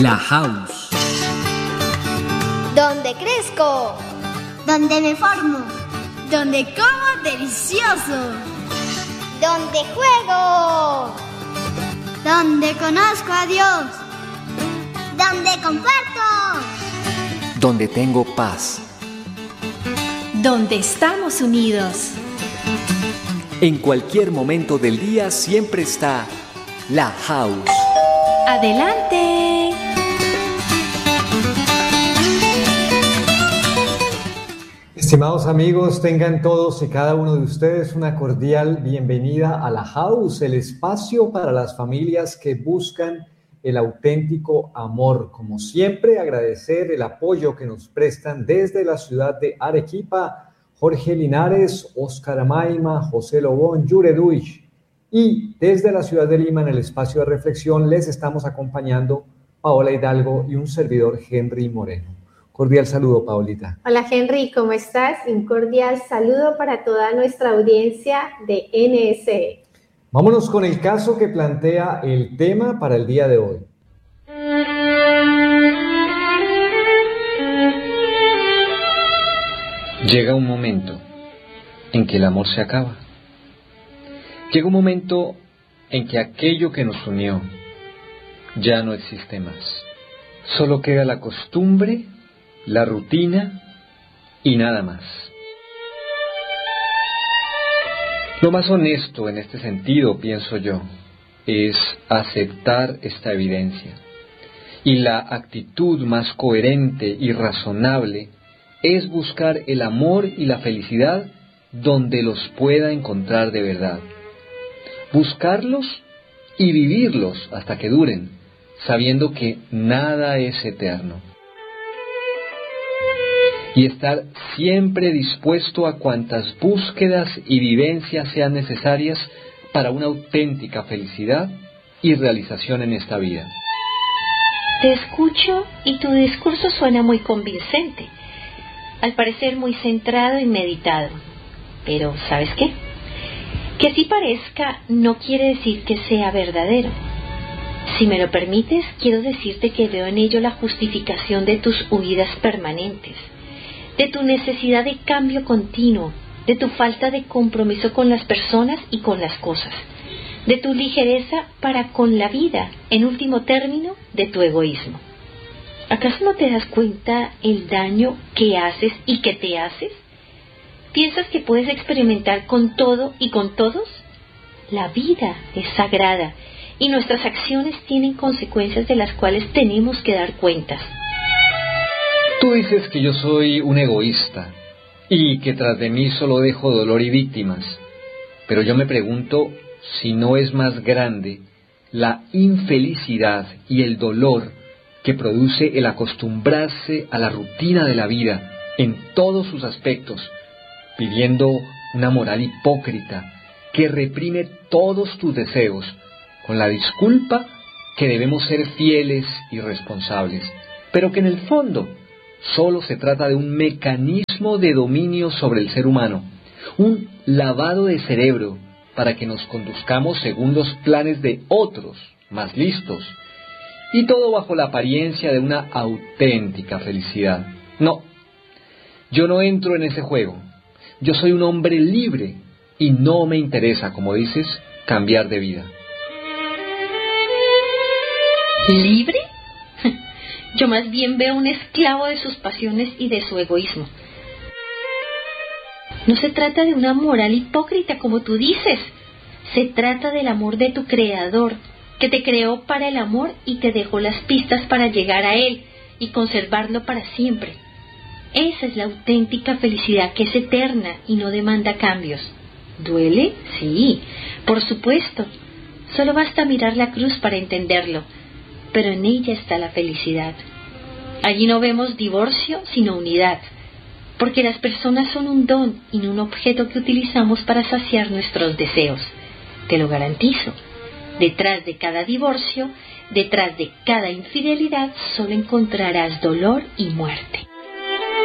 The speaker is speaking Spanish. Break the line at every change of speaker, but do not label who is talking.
La House.
Donde crezco.
Donde me formo.
Donde como delicioso.
Donde juego.
Donde conozco a Dios. Donde comparto.
Donde tengo paz.
Donde estamos unidos.
En cualquier momento del día siempre está La House.
¡Adelante!
Estimados amigos, tengan todos y cada uno de ustedes una cordial bienvenida a La House, el espacio para las familias que buscan el auténtico amor. Como siempre, agradecer el apoyo que nos prestan desde la ciudad de Arequipa, Jorge Linares, Óscar Amaima, José Lobón, Yure Duich. Y desde la ciudad de Lima, en el espacio de reflexión, les estamos acompañando Paola Hidalgo y un servidor, Henry Moreno. Cordial saludo, Paolita.
Hola, Henry, ¿cómo estás? Un cordial saludo para toda nuestra audiencia de NSE.
Vámonos con el caso que plantea el tema para el día de hoy.
Llega un momento en que el amor se acaba. Llega un momento en que aquello que nos unió ya no existe más. Solo queda la costumbre, la rutina y nada más. Lo más honesto en este sentido, pienso yo, es aceptar esta evidencia. Y la actitud más coherente y razonable es buscar el amor y la felicidad donde los pueda encontrar de verdad. Buscarlos y vivirlos hasta que duren, sabiendo que nada es eterno. Y estar siempre dispuesto a cuantas búsquedas y vivencias sean necesarias para una auténtica felicidad y realización en esta vida.
Te escucho y tu discurso suena muy convincente, al parecer muy centrado y meditado. Pero, ¿sabes qué? Que así parezca no quiere decir que sea verdadero. Si me lo permites, quiero decirte que veo en ello la justificación de tus huidas permanentes, de tu necesidad de cambio continuo, de tu falta de compromiso con las personas y con las cosas, de tu ligereza para con la vida, en último término, de tu egoísmo. ¿Acaso no te das cuenta el daño que haces y que te haces? ¿Piensas que puedes experimentar con todo y con todos? La vida es sagrada y nuestras acciones tienen consecuencias de las cuales tenemos que dar cuentas.
Tú dices que yo soy un egoísta y que tras de mí solo dejo dolor y víctimas, pero yo me pregunto si no es más grande la infelicidad y el dolor que produce el acostumbrarse a la rutina de la vida en todos sus aspectos, pidiendo una moral hipócrita que reprime todos tus deseos, con la disculpa que debemos ser fieles y responsables, pero que en el fondo solo se trata de un mecanismo de dominio sobre el ser humano, un lavado de cerebro para que nos conduzcamos según los planes de otros más listos, y todo bajo la apariencia de una auténtica felicidad. No, yo no entro en ese juego. Yo soy un hombre libre y no me interesa, como dices, cambiar de vida.
¿Libre? Yo más bien veo un esclavo de sus pasiones y de su egoísmo. No se trata de una moral hipócrita, como tú dices. Se trata del amor de tu Creador, que te creó para el amor y te dejó las pistas para llegar a Él y conservarlo para siempre. Esa es la auténtica felicidad que es eterna y no demanda cambios. ¿Duele? Sí, por supuesto. Solo basta mirar la cruz para entenderlo, pero en ella está la felicidad. Allí no vemos divorcio, sino unidad, porque las personas son un don y no un objeto que utilizamos para saciar nuestros deseos. Te lo garantizo. Detrás de cada divorcio, detrás de cada infidelidad, solo encontrarás dolor y muerte.